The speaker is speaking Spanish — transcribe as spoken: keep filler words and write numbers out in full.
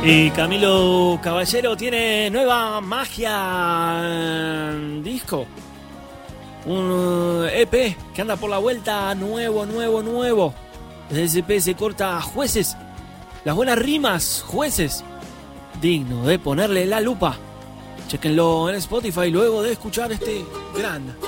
Y Camilo Caballero tiene nueva magia disco. Un E P que anda por la vuelta, nuevo, nuevo, nuevo. Ese E P se corta Jueces. Las buenas rimas, Jueces. Digno de ponerle la lupa. Chéquenlo en Spotify luego de escuchar este gran